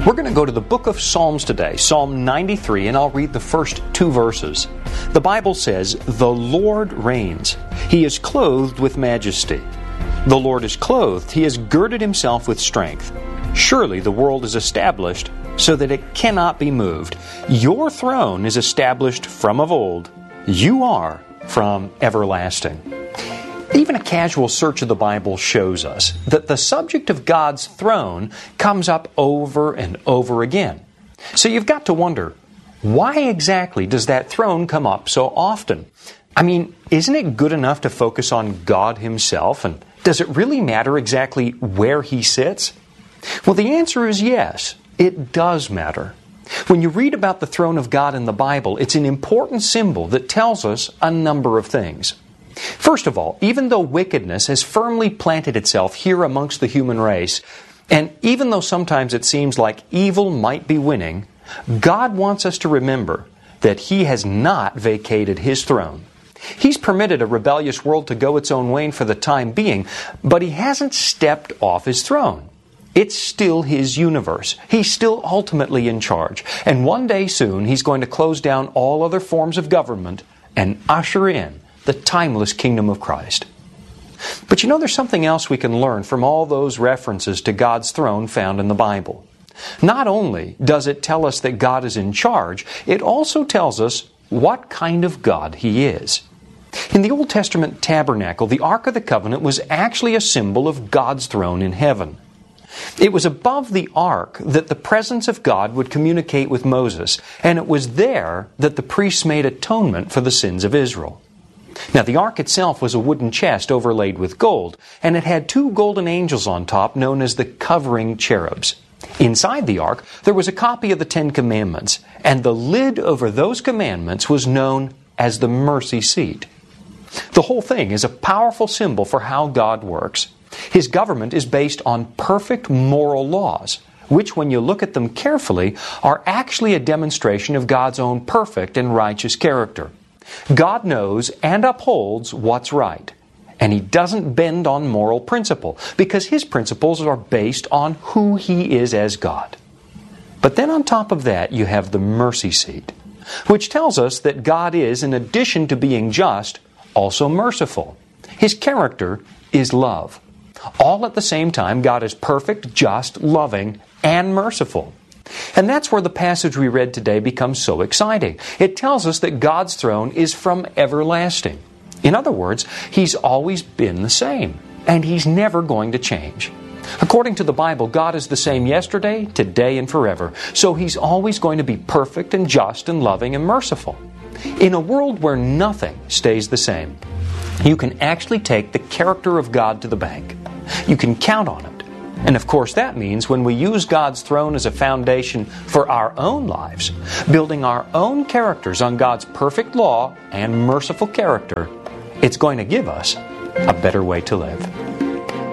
We're going to go to the book of Psalms today, Psalm 93, and I'll read the first 2 verses. The Bible says, "The Lord reigns. He is clothed with majesty. The Lord is clothed. He has girded himself with strength. Surely the world is established so that it cannot be moved. Your throne is established from of old. You are from everlasting." Even a casual search of the Bible shows us that the subject of God's throne comes up over and over again. So you've got to wonder, why exactly does that throne come up so often? I mean, isn't it good enough to focus on God Himself? And does it really matter exactly where He sits? Well, the answer is yes, it does matter. When you read about the throne of God in the Bible, it's an important symbol that tells us a number of things. First of all, even though wickedness has firmly planted itself here amongst the human race, and even though sometimes it seems like evil might be winning, God wants us to remember that He has not vacated His throne. He's permitted a rebellious world to go its own way for the time being, but He hasn't stepped off His throne. It's still His universe. He's still ultimately in charge. And one day soon, He's going to close down all other forms of government and usher in the timeless kingdom of Christ. But you know, there's something else we can learn from all those references to God's throne found in the Bible. Not only does it tell us that God is in charge, it also tells us what kind of God He is. In the Old Testament tabernacle, the Ark of the Covenant was actually a symbol of God's throne in heaven. It was above the ark that the presence of God would communicate with Moses, and it was there that the priests made atonement for the sins of Israel. Now, the ark itself was a wooden chest overlaid with gold, and it had 2 golden angels on top known as the covering cherubs. Inside the ark, there was a copy of the 10 Commandments, and the lid over those commandments was known as the mercy seat. The whole thing is a powerful symbol for how God works. His government is based on perfect moral laws, which, when you look at them carefully, are actually a demonstration of God's own perfect and righteous character. God knows and upholds what's right, and He doesn't bend on moral principle, because His principles are based on who He is as God. But then on top of that, you have the mercy seat, which tells us that God is, in addition to being just, also merciful. His character is love. All at the same time, God is perfect, just, loving, and merciful. And that's where the passage we read today becomes so exciting. It tells us that God's throne is from everlasting. In other words, He's always been the same, and He's never going to change. According to the Bible, God is the same yesterday, today, and forever. So He's always going to be perfect and just and loving and merciful. In a world where nothing stays the same, you can actually take the character of God to the bank. You can count on it. And of course that means when we use God's throne as a foundation for our own lives, building our own characters on God's perfect law and merciful character, it's going to give us a better way to live.